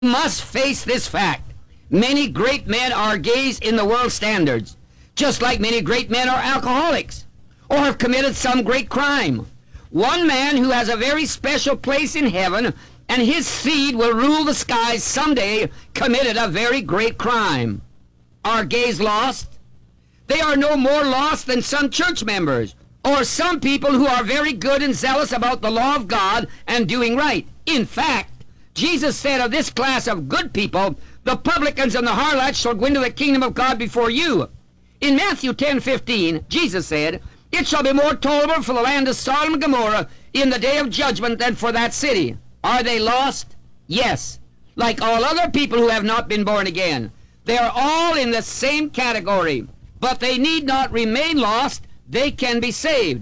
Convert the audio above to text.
Must face this fact. Many great men are gays in the world standards, just like many great men are alcoholics or have committed some great crime. One man who has a very special place in heaven and his seed will rule the skies someday committed a very great crime. Are gays lost? They are no more lost than some church members or some people who are very good and zealous about the law of God and doing right. In fact, Jesus said of this class of good people, the publicans and the harlots shall go into the kingdom of God before you. In Matthew 10:15, Jesus said, it shall be more tolerable for the land of Sodom and Gomorrah in the day of judgment than for that city. Are they lost? Yes. Like all other people who have not been born again. They are all in the same category. But they need not remain lost. They can be saved.